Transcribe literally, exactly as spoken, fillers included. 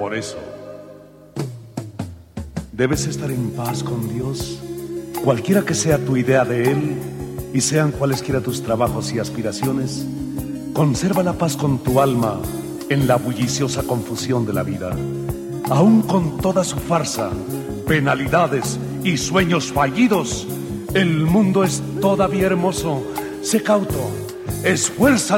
Por eso, debes estar en paz con Dios, cualquiera que sea tu idea de Él y sean cualesquiera tus trabajos y aspiraciones. Conserva la paz con tu alma en la bulliciosa confusión de la vida. Aún con toda su farsa, penalidades y sueños fallidos, el mundo es todavía hermoso. Sé cauto, esfuerza